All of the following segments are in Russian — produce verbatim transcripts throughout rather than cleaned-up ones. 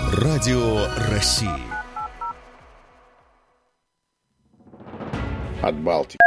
Радио России. От Балтики.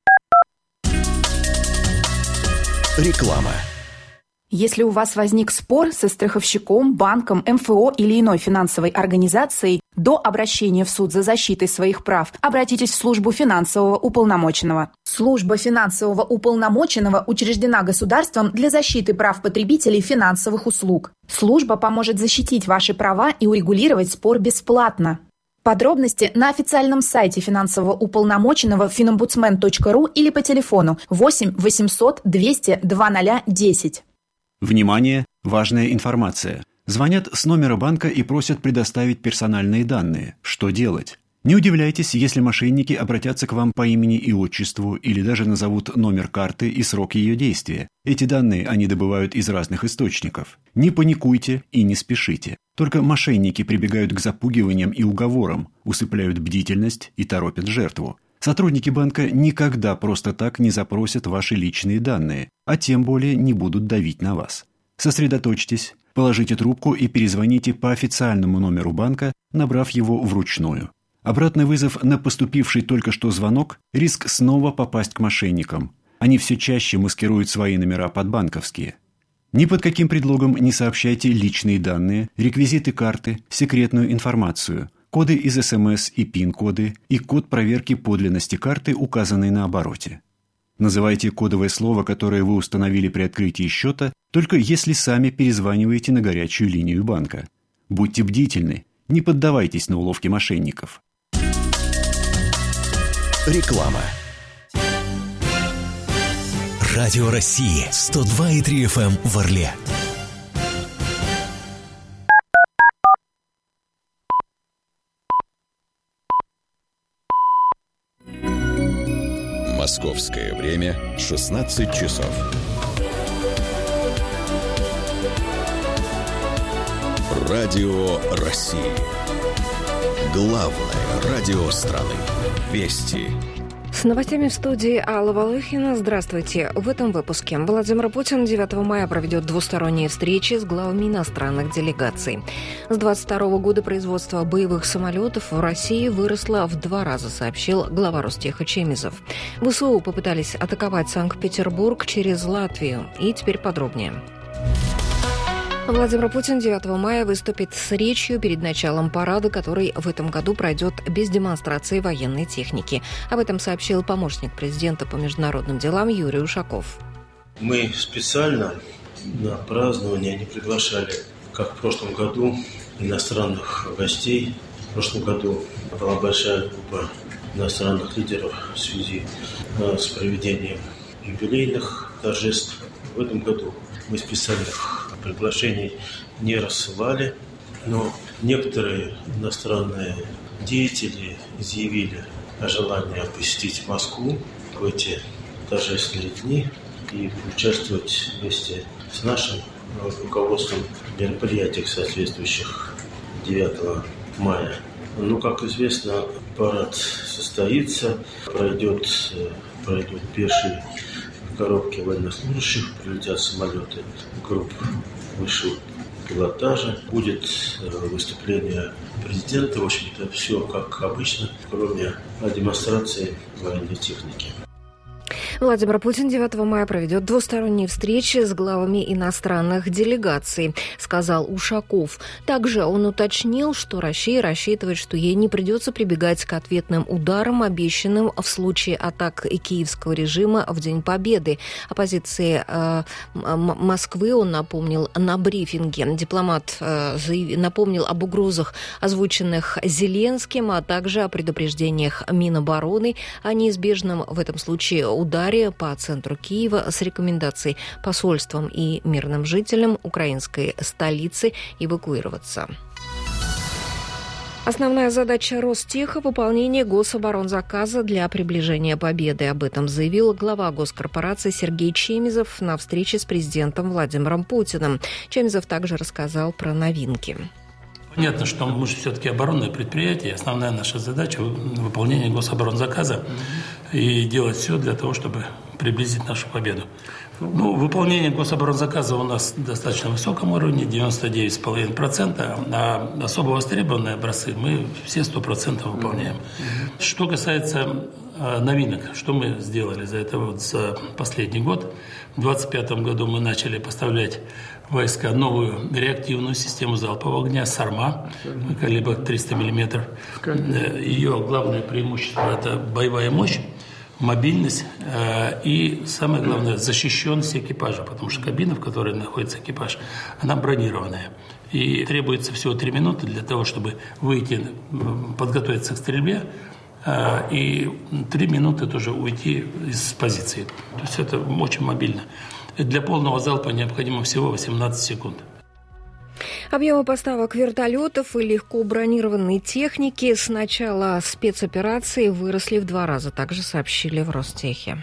Реклама. Если у вас возник спор со страховщиком, банком, эм эф о или иной финансовой организацией, до обращения в суд за защитой своих прав обратитесь в службу финансового уполномоченного. Служба финансового уполномоченного учреждена государством для защиты прав потребителей финансовых услуг. Служба поможет защитить ваши права и урегулировать спор бесплатно. Подробности на официальном сайте финансового уполномоченного финомбудсмен точка ру или по телефону восемь восемьсот двести два ноль десять. Внимание! Важная информация. Звонят с номера банка и просят предоставить персональные данные. Что делать? Не удивляйтесь, если мошенники обратятся к вам по имени и отчеству или даже назовут номер карты и срок ее действия. Эти данные они добывают из разных источников. Не паникуйте и не спешите. Только мошенники прибегают к запугиваниям и уговорам, усыпляют бдительность и торопят жертву. Сотрудники банка никогда просто так не запросят ваши личные данные, а тем более не будут давить на вас. Сосредоточьтесь, положите трубку и перезвоните по официальному номеру банка, набрав его вручную. Обратный вызов на поступивший только что звонок – риск снова попасть к мошенникам. Они все чаще маскируют свои номера под банковские. Ни под каким предлогом не сообщайте личные данные, реквизиты карты, секретную информацию, коды из эс эм эс и пин-коды и код проверки подлинности карты, указанный на обороте. Называйте кодовое слово, которое вы установили при открытии счета, только если сами перезваниваете на горячую линию банка. Будьте бдительны, не поддавайтесь на уловки мошенников. Реклама. Радио России сто два и три эф эм в Орле. Московское время шестнадцать часов. Радио России. Главное радио страны. Вести. С новостями в студии Алла Волохина. Здравствуйте. В этом выпуске Владимир Путин девятого мая проведет двусторонние встречи с главами иностранных делегаций. С двадцать второго года производство боевых самолетов в России выросло в два раза, сообщил глава Ростеха Чемизов. ВСУ попытались атаковать Санкт-Петербург через Латвию. И теперь подробнее. Владимир Путин девятого мая выступит с речью перед началом парада, который в этом году пройдет без демонстрации военной техники. Об этом сообщил помощник президента по международным делам Юрий Ушаков. Мы специально на празднование не приглашали, как в прошлом году, иностранных гостей. В прошлом году была большая группа иностранных лидеров в связи с проведением юбилейных торжеств. В этом году мы специальных приглашений не рассылали, но некоторые иностранные деятели изъявили желание посетить Москву в эти торжественные дни и участвовать вместе с нашим руководством в мероприятиях, соответствующих девятого мая. Ну, как известно, парад состоится, пройдет, пройдет пешие коробки военнослужащих, прилетят самолеты групп высшего пилотажа, будет выступление президента, в общем-то, все как обычно, кроме демонстрации военной техники. Владимир Путин девятого мая проведет двусторонние встречи с главами иностранных делегаций, сказал Ушаков. Также он уточнил, что Россия рассчитывает, что ей не придется прибегать к ответным ударам, обещанным в случае атак киевского режима в День Победы. О позиции э, Москвы он напомнил на брифинге. Дипломат э, заяв... напомнил об угрозах, озвученных Зеленским, а также о предупреждениях Минобороны о неизбежном в этом случае ударе по центру Киева с рекомендацией посольствам и мирным жителям украинской столицы эвакуироваться. Основная задача Ростеха – выполнение гособоронзаказа для приближения победы. Об этом заявил глава госкорпорации Сергей Чемизов на встрече с президентом Владимиром Путиным. Чемизов также рассказал про новинки. Понятно, что мы же все-таки оборонное предприятие. Основная наша задача – выполнение гособоронзаказа и делать все для того, чтобы приблизить нашу победу. Ну, выполнение гособоронзаказа у нас на достаточно высоком уровне, девяносто девять целых пять десятых процента, а особо востребованные образцы мы все сто процентов выполняем. Mm-hmm. Что касается э, новинок, что мы сделали за это вот за последний год. В двадцать пятом году мы начали поставлять в войска новую реактивную систему залпового огня «Сарма», калибр триста миллиметров. Ее главное преимущество – это боевая мощь, мобильность э, и, самое главное, защищенность экипажа, потому что кабина, в которой находится экипаж, она бронированная. И требуется всего три минуты для того, чтобы выйти, подготовиться к стрельбе, э, и три минуты тоже уйти из позиции. То есть это очень мобильно. Для полного залпа необходимо всего восемнадцать секунд. Объемы поставок вертолетов и легко бронированной техники с начала спецоперации выросли в два раза, также сообщили в Ростехе.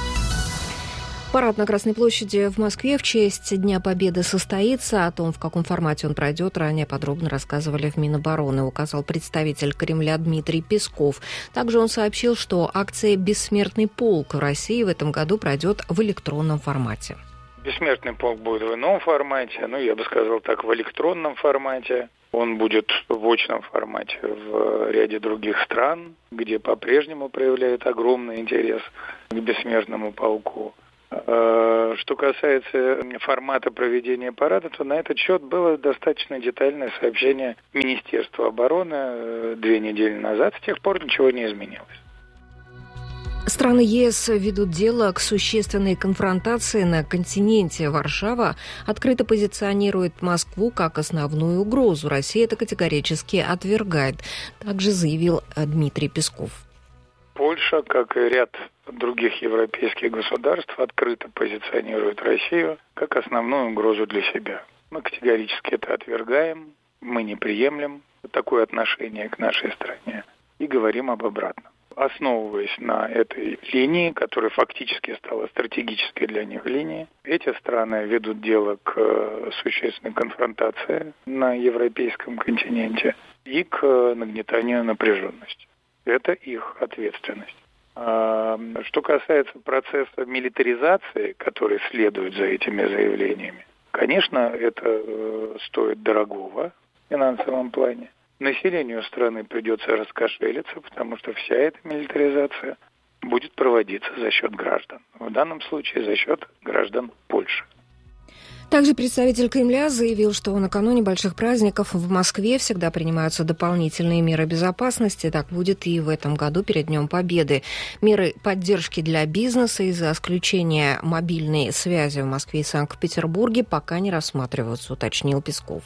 Парад на Красной площади в Москве в честь Дня Победы состоится. О том, в каком формате он пройдет, ранее подробно рассказывали в Минобороны, указал представитель Кремля Дмитрий Песков. Также он сообщил, что акция «Бессмертный полк» в России в этом году пройдет в электронном формате. Бессмертный полк будет в ином формате, ну, я бы сказал так, в электронном формате. Он будет в очном формате в ряде других стран, где по-прежнему проявляют огромный интерес к бессмертному полку. Что касается формата проведения парада, то на этот счет было достаточно детальное сообщение Министерства обороны две недели назад. С тех пор ничего не изменилось. Страны ЕС ведут дело к существенной конфронтации на континенте. Варшава открыто позиционирует Москву как основную угрозу. Россия это категорически отвергает, также заявил Дмитрий Песков. Польша, как и ряд других европейских государств, открыто позиционирует Россию как основную угрозу для себя. Мы категорически это отвергаем, мы не приемлем такое отношение к нашей стране и говорим об обратном. Основываясь на этой линии, которая фактически стала стратегической для них линией, эти страны ведут дело к существенной конфронтации на европейском континенте и к нагнетанию напряженности. Это их ответственность. Что касается процесса милитаризации, который следует за этими заявлениями, конечно, это стоит дорогого в финансовом плане. Населению страны придется раскошелиться, потому что вся эта милитаризация будет проводиться за счет граждан. В данном случае за счет граждан Польши. Также представитель Кремля заявил, что накануне больших праздников в Москве всегда принимаются дополнительные меры безопасности. Так будет и в этом году перед Днем Победы. Меры поддержки для бизнеса из-за исключения мобильной связи в Москве и Санкт-Петербурге пока не рассматриваются, уточнил Песков.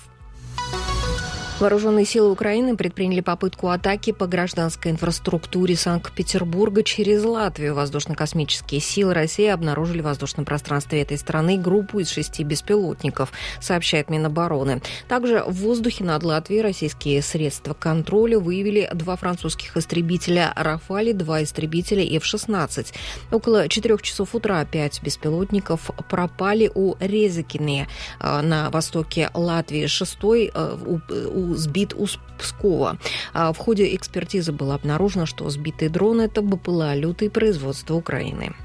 Вооруженные силы Украины предприняли попытку атаки по гражданской инфраструктуре Санкт-Петербурга через Латвию. Воздушно-космические силы России обнаружили в воздушном пространстве этой страны группу из шести беспилотников, сообщает Минобороны. Также в воздухе над Латвией российские средства контроля выявили два французских истребителя «Рафали», два истребителя эф шестнадцать. Около четырех часов утра пять беспилотников пропали у Резекине на востоке Латвии. Шестой у, у сбит у Пскова. В ходе экспертизы было обнаружено, что сбитые дроны – это БПЛА-люты производства Украины.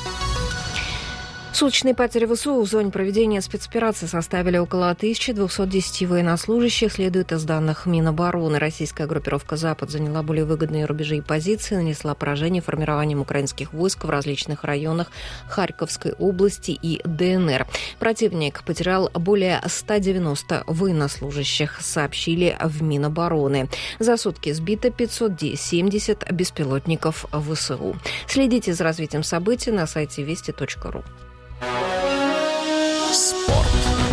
Суточные потери ВСУ в зоне проведения спецоперации составили около тысяча двести десять военнослужащих, следует из данных Минобороны. Российская группировка «Запад» заняла более выгодные рубежи и позиции, нанесла поражение формированием украинских войск в различных районах Харьковской области и ДНР. Противник потерял более ста девяноста военнослужащих, сообщили в Минобороны. За сутки сбито пятьсот семьдесят беспилотников ВСУ. Следите за развитием событий на сайте вести точка ру. Спорт.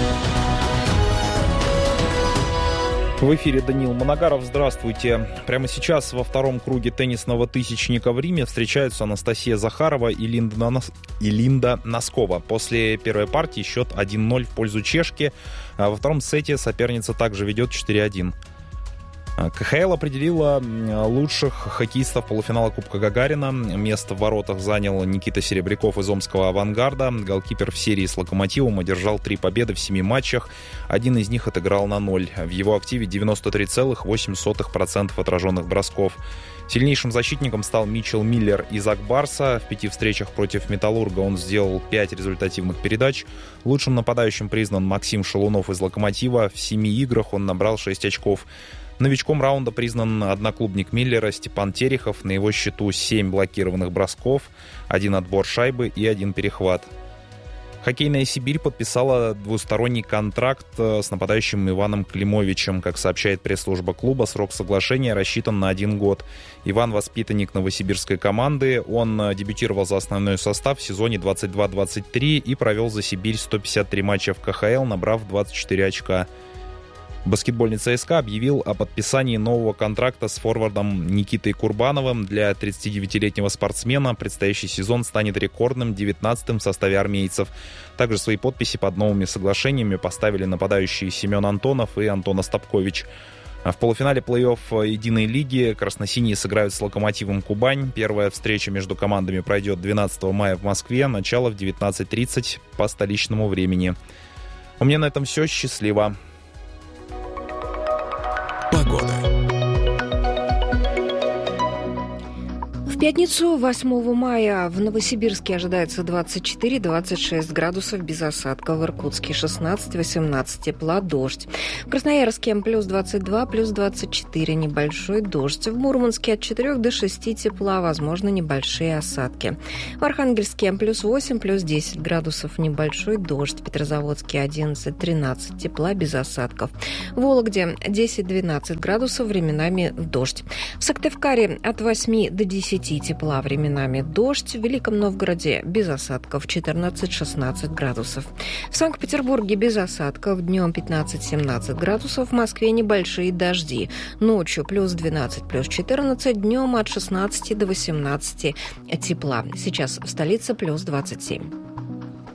В эфире Даниил Моногаров. Здравствуйте. Прямо сейчас во втором круге теннисного тысячника в Риме встречаются Анастасия Захарова и Линда, Нос... и Линда Носкова. После первой партии счет один ноль в пользу чешки. А во втором сете соперница также ведет четыре один. ка ха эл определила лучших хоккеистов полуфинала Кубка Гагарина. Место в воротах занял Никита Серебряков из омского «Авангарда». Голкипер в серии с «Локомотивом» одержал три победы в семи матчах. Один из них отыграл на ноль. В его активе девяносто три целых восемь сотых процента отраженных бросков. Сильнейшим защитником стал Митчел Миллер из «Ак Барса». В пяти встречах против «Металлурга» он сделал пять результативных передач. Лучшим нападающим признан Максим Шалунов из «Локомотива». В семи играх он набрал шесть очков. Новичком раунда признан одноклубник Миллера Степан Терехов. На его счету семь блокированных бросков, один отбор шайбы и один перехват. Хоккейная «Сибирь» подписала двусторонний контракт с нападающим Иваном Климовичем. Как сообщает пресс-служба клуба, срок соглашения рассчитан на один год. Иван – воспитанник новосибирской команды. Он дебютировал за основной состав в сезоне двадцать два двадцать три и провел за «Сибирь» сто пятьдесят три матча в ка ха эл, набрав двадцать четыре очка. Баскетбольный ЦСКА объявил о подписании нового контракта с форвардом Никитой Курбановым. Для тридцатидевятилетнего спортсмена предстоящий сезон станет рекордным, девятнадцатым в составе армейцев. Также свои подписи под новыми соглашениями поставили нападающие Семен Антонов и Антон Остапкович. В полуфинале плей-офф единой лиги красно-синие сыграют с «Локомотивом» Кубань. Первая встреча между командами пройдет двенадцатого мая в Москве, начало в девятнадцать тридцать по столичному времени. У меня на этом все. Счастливо. Погода. В пятницу, восьмого мая, в Новосибирске ожидается двадцать четыре - двадцать шесть градусов без осадков, в Иркутске шестнадцать - восемнадцать тепла, дождь. В Красноярске плюс двадцать два, плюс двадцать четыре, небольшой дождь. В Мурманске от четырёх до шести тепла, возможно, небольшие осадки. В Архангельске плюс восемь, плюс десять градусов, небольшой дождь. В Петрозаводске одиннадцать - тринадцать тепла, без осадков. В Вологде десять - двенадцать градусов, временами дождь. В Сыктывкаре от восьми до десяти тепла, временами дождь. В Великом Новгороде без осадков четырнадцать - шестнадцать градусов. В Санкт-Петербурге без осадков, днем пятнадцать - семнадцать градусов. В Москве небольшие дожди. Ночью плюс двенадцать, плюс четырнадцать, днем от шестнадцати до восемнадцати тепла. Сейчас в столице плюс двадцать семь.